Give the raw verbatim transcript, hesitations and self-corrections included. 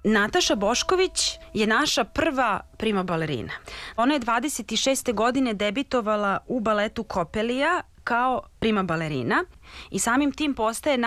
Nataša Bošković je naša prva prima balerina. Ona je dvadeset šeste godine debitovala u baletu Kopelija kao prima balerina i samim tim postaje